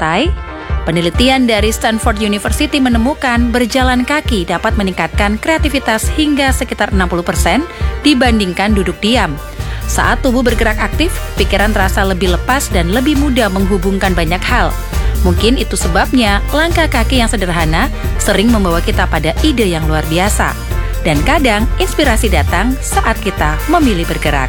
santai? Penelitian dari Stanford University menemukan berjalan kaki dapat meningkatkan kreativitas hingga sekitar 60% dibandingkan duduk diam. Saat tubuh bergerak aktif, pikiran terasa lebih lepas dan lebih mudah menghubungkan banyak hal. Mungkin itu sebabnya langkah kaki yang sederhana sering membawa kita pada ide yang luar biasa. Dan kadang inspirasi datang saat kita memilih bergerak.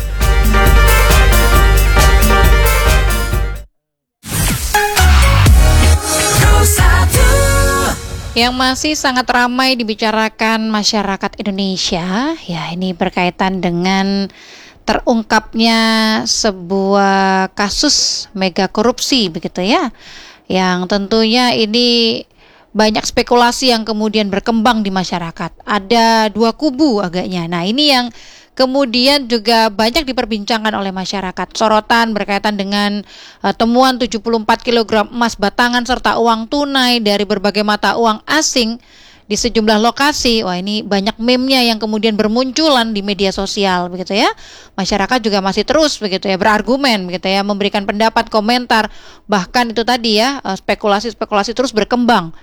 Yang masih sangat ramai dibicarakan masyarakat Indonesia, ya ini berkaitan dengan terungkapnya sebuah kasus mega korupsi begitu ya. Yang tentunya ini banyak spekulasi yang kemudian berkembang di masyarakat. Ada dua kubu agaknya. Nah, ini yang kemudian juga banyak diperbincangkan oleh masyarakat. Sorotan berkaitan dengan temuan 74 kg emas batangan serta uang tunai dari berbagai mata uang asing di sejumlah lokasi. Wah, ini banyak meme-nya yang kemudian bermunculan di media sosial begitu ya. Masyarakat juga masih terus begitu ya berargumen begitu ya, memberikan pendapat, komentar, bahkan itu tadi ya spekulasi-spekulasi terus berkembang.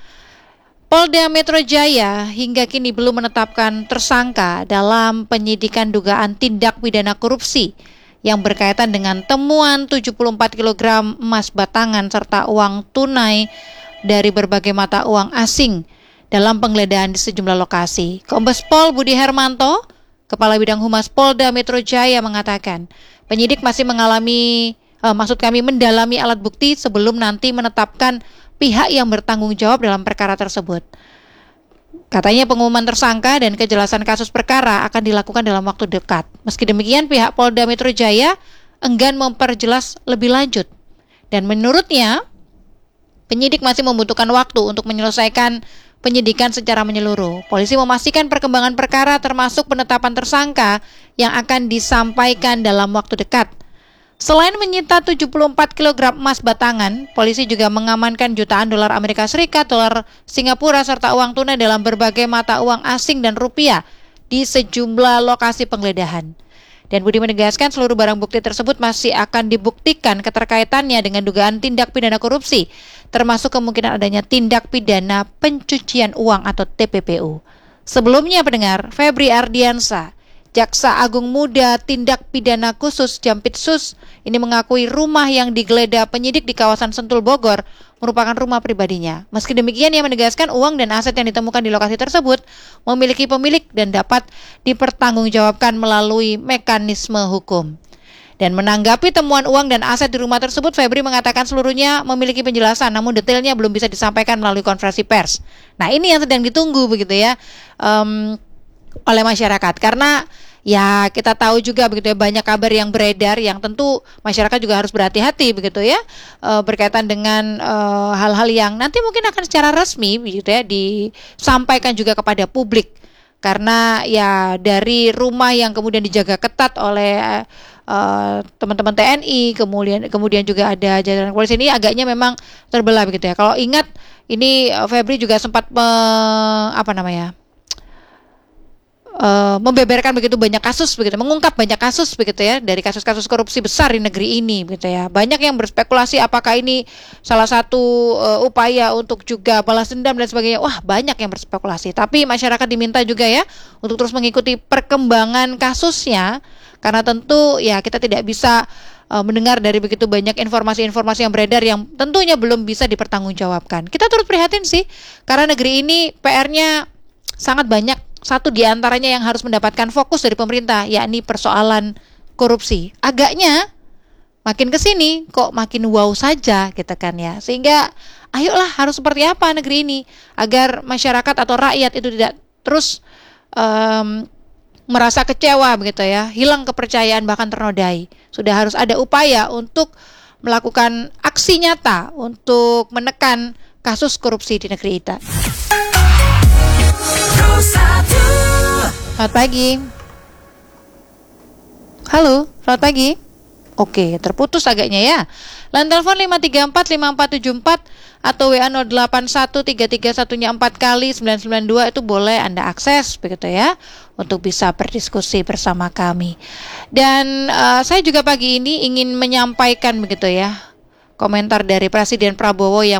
Polda Metro Jaya hingga kini belum menetapkan tersangka dalam penyidikan dugaan tindak pidana korupsi yang berkaitan dengan temuan 74 kg emas batangan serta uang tunai dari berbagai mata uang asing dalam penggeledahan di sejumlah lokasi. Kombes Pol Budi Hermanto, Kepala Bidang Humas Polda Metro Jaya mengatakan, penyidik masih mendalami alat bukti sebelum nanti menetapkan pihak yang bertanggung jawab dalam perkara tersebut. Katanya pengumuman tersangka dan kejelasan kasus perkara akan dilakukan dalam waktu dekat. Meski demikian, pihak Polda Metro Jaya enggan memperjelas lebih lanjut. Dan menurutnya, penyidik masih membutuhkan waktu untuk menyelesaikan penyidikan secara menyeluruh. Polisi memastikan perkembangan perkara termasuk penetapan tersangka yang akan disampaikan dalam waktu dekat. Selain menyita 74 kg emas batangan, polisi juga mengamankan jutaan dolar Amerika Serikat, dolar Singapura, serta uang tunai dalam berbagai mata uang asing dan rupiah di sejumlah lokasi penggeledahan. Dan Budi menegaskan seluruh barang bukti tersebut masih akan dibuktikan keterkaitannya dengan dugaan tindak pidana korupsi, termasuk kemungkinan adanya tindak pidana pencucian uang atau TPPU. Sebelumnya pendengar, Febri Ardiansa, Jaksa Agung Muda Tindak Pidana Khusus Jampitsus ini mengakui rumah yang digeledah penyidik di kawasan Sentul Bogor merupakan rumah pribadinya. Meski demikian, ia menegaskan uang dan aset yang ditemukan di lokasi tersebut memiliki pemilik dan dapat dipertanggungjawabkan melalui mekanisme hukum. Dan menanggapi temuan uang dan aset di rumah tersebut, Febri mengatakan seluruhnya memiliki penjelasan, namun detailnya belum bisa disampaikan melalui konferensi pers. Nah, ini yang sedang ditunggu begitu ya oleh masyarakat, karena ya kita tahu juga begitu ya, banyak kabar yang beredar yang tentu masyarakat juga harus berhati-hati begitu ya, berkaitan dengan hal-hal yang nanti mungkin akan secara resmi begitu ya disampaikan juga kepada publik, karena ya dari rumah yang kemudian dijaga ketat oleh teman-teman TNI, kemudian juga ada jajaran polisi, ini agaknya memang terbelah begitu ya. Kalau ingat ini Febri juga sempat membeberkan begitu banyak kasus begitu, mengungkap banyak kasus begitu ya, dari kasus-kasus korupsi besar di negeri ini begitu ya. Banyak yang berspekulasi apakah ini salah satu upaya untuk juga balas dendam dan sebagainya. Wah, banyak yang berspekulasi. Tapi masyarakat diminta juga ya untuk terus mengikuti perkembangan kasusnya, karena tentu ya kita tidak bisa mendengar dari begitu banyak informasi-informasi yang beredar yang tentunya belum bisa dipertanggungjawabkan. Kita turut prihatin sih, karena negeri ini PR-nya sangat banyak. Satu di antaranya yang harus mendapatkan fokus dari pemerintah, yakni persoalan korupsi. Agaknya makin kesini kok makin wow saja gitu kan ya. Sehingga ayolah, harus seperti apa negeri ini agar masyarakat atau rakyat itu tidak terus merasa kecewa begitu ya, hilang kepercayaan bahkan ternodai. Sudah harus ada upaya untuk melakukan aksi nyata untuk menekan kasus korupsi di negeri kita. Selamat pagi. Halo, selamat pagi. Oke, terputus agaknya ya. Line telepon 5345474 atau WA 081331-nya 4 kali 992 itu boleh Anda akses begitu ya, untuk bisa berdiskusi bersama kami. Dan saya juga pagi ini ingin menyampaikan begitu ya, komentar dari Presiden Prabowo yang